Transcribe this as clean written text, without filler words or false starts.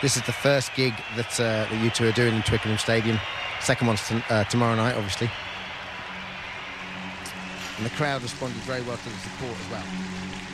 This is the first gig that you two are doing in Twickenham Stadium. Second one's tomorrow night, obviously. And the crowd responded very well to the support as well.